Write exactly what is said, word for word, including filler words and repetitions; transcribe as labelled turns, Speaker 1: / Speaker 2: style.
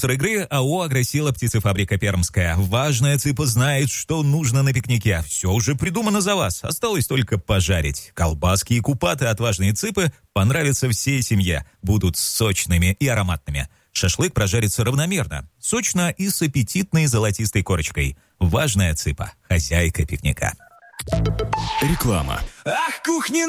Speaker 1: Спонсор игры АО «Агросила», птицефабрика Пермская. Важная цыпа знает, что нужно на пикнике. Все уже придумано за вас. Осталось только пожарить. Колбаски и купаты от важной цыпы понравятся всей семье. Будут сочными и ароматными. Шашлык прожарится равномерно, сочно и с аппетитной золотистой корочкой. Важная цыпа, хозяйка пикника.
Speaker 2: Реклама.
Speaker 3: Ах, кухня